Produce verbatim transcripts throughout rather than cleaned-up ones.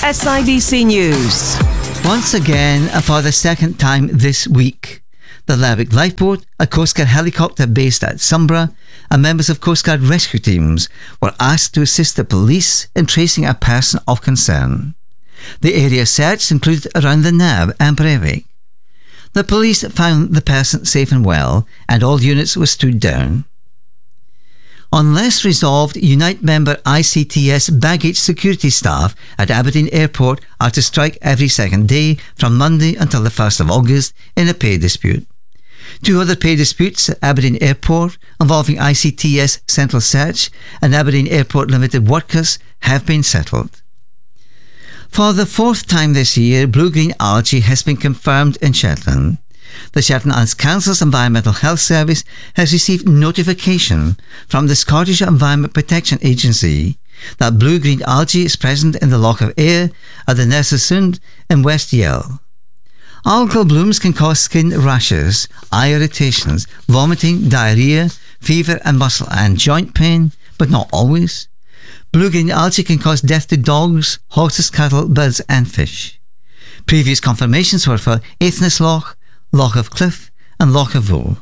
S I B C News. Once again, and for the second time this week, the Lerwick Lifeboat, a Coast Guard helicopter based at Sombra, and members of Coast Guard rescue teams were asked to assist the police in tracing a person of concern. The area searched included around the Nab and Breivik. The police found the person safe and well, and all units were stood down. Unless resolved, Unite member I C T S baggage security staff at Aberdeen Airport are to strike every second day from Monday until the first of August in a pay dispute. Two other pay disputes at Aberdeen Airport involving I C T S Central Search and Aberdeen Airport Limited workers have been settled. For the fourth time this year, blue-green algae has been confirmed in Shetland. The Shetland Islands Council's Environmental Health Service has received notification from the Scottish Environment Protection Agency that blue-green algae is present in the Loch of Ayr at the Nersesund in West Yell. Algal blooms can cause skin rashes, eye irritations, vomiting, diarrhea, fever and muscle and joint pain, but not always. Blue-green algae can cause death to dogs, horses, cattle, birds and fish. Previous confirmations were for Aithnes Loch, Loch of Cliff and Loch of Voe.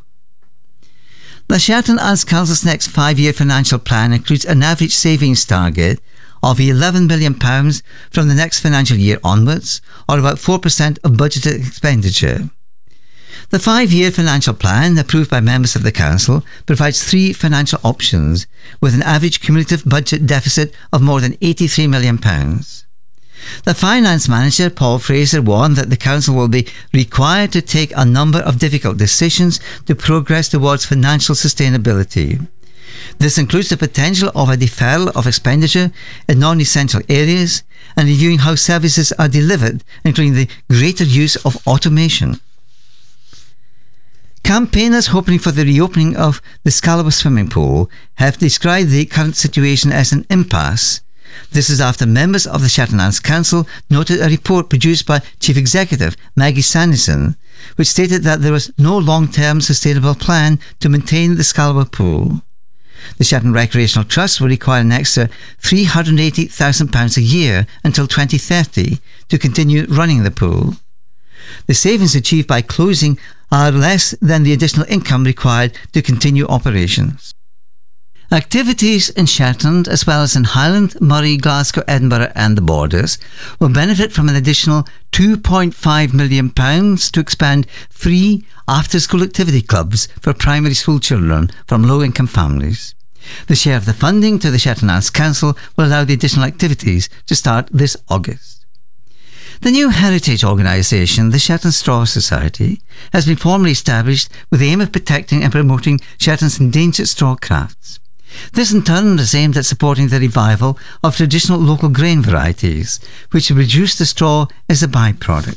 The Shetland Islands Council's next five-year financial plan includes an average savings target of eleven million pounds from the next financial year onwards, or about four percent of budgeted expenditure. The five-year financial plan, approved by members of the Council, provides three financial options, with an average cumulative budget deficit of more than eighty-three million pounds. The finance manager, Paul Fraser, warned that the Council will be required to take a number of difficult decisions to progress towards financial sustainability. This includes the potential of a deferral of expenditure in non-essential areas and reviewing how services are delivered, including the greater use of automation. Campaigners hoping for the reopening of the Scalaba swimming pool have described the current situation as an impasse. This is after members of the Shetland Islands Council noted a report produced by Chief Executive Maggie Sanderson, which stated that there was no long-term sustainable plan to maintain the Scalaba pool. The Shetland Recreational Trust will require an extra three hundred eighty thousand pounds a year until twenty thirty to continue running the pool. The savings achieved by closing are less than the additional income required to continue operations. Activities in Shetland, as well as in Highland, Moray, Glasgow, Edinburgh and the Borders, will benefit from an additional two point five million pounds to expand free after-school activity clubs for primary school children from low-income families. The share of the funding to the Shetland Islands Council will allow the additional activities to start this August. The new heritage organisation, the Shetland Straw Society, has been formally established with the aim of protecting and promoting Shetland's endangered straw crafts. This in turn is aimed at supporting the revival of traditional local grain varieties, which reduce the straw as a byproduct.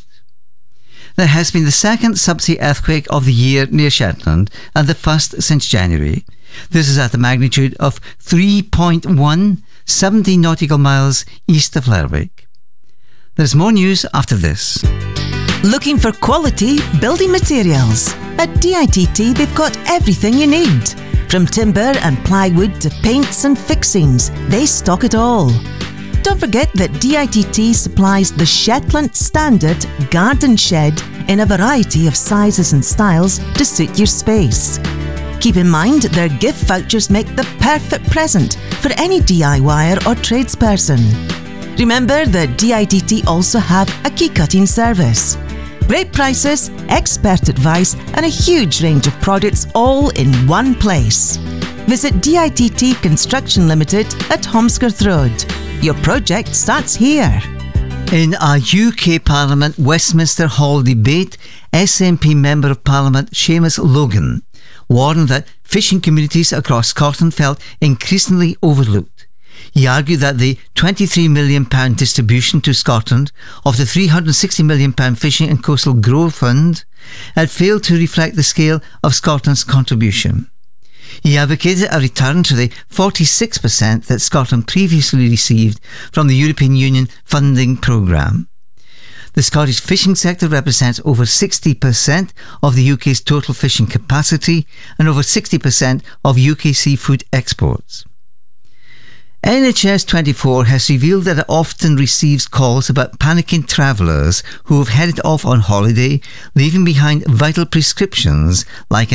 There has been the second subsea earthquake of the year near Shetland, and the first since January. This is at a magnitude of three point one, seventy nautical miles east of Lerwick. There's more news after this. Looking for quality building materials? At D I T T they've got everything you need. From timber and plywood to paints and fixings, they stock it all. Don't forget that D I T T supplies the Shetland Standard Garden Shed in a variety of sizes and styles to suit your space. Keep in mind their gift vouchers make the perfect present for any DIYer or tradesperson. Remember that D I T T also have a key cutting service. Great prices, expert advice and a huge range of products all in one place. Visit D I T T Construction Limited at Holmescroft Road. Your project starts here. In a U K Parliament Westminster Hall debate, S N P Member of Parliament Seamus Logan warned that fishing communities across Scotland felt increasingly overlooked. He argued that the twenty-three million pounds distribution to Scotland of the three hundred sixty million pounds Fishing and Coastal Growth Fund had failed to reflect the scale of Scotland's contribution. He advocated a return to the forty-six percent that Scotland previously received from the European Union funding programme. The Scottish fishing sector represents over sixty percent of the U K's total fishing capacity and over sixty percent of U K seafood exports. N H S twenty-four has revealed that it often receives calls about panicking travellers who have headed off on holiday, leaving behind vital prescriptions like